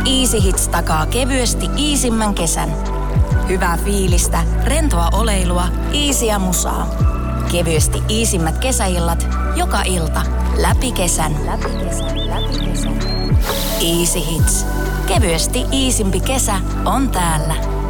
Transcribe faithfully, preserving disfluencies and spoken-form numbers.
Easy Hits takaa kevyesti iisimmän kesän. Hyvää fiilistä, rentoa oleilua, iisiä musaa. Kevyesti iisimmät kesäillat, joka ilta, läpi kesän. Läpi kesän, läpi kesän. Easy Hits. Kevyesti iisimpi kesä on täällä.